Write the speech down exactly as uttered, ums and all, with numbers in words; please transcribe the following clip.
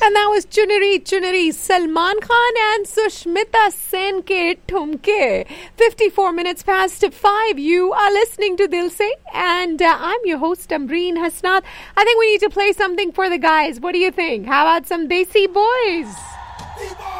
And that was Chunari Chunari, Salman Khan and Sushmita Sen ke Thumke. fifty-four minutes past five. You are listening to Dil Se, and uh, I'm your host, Ambreen Hasnaat. I think we need to play something for the guys. What do you think? How about some Desi Boys?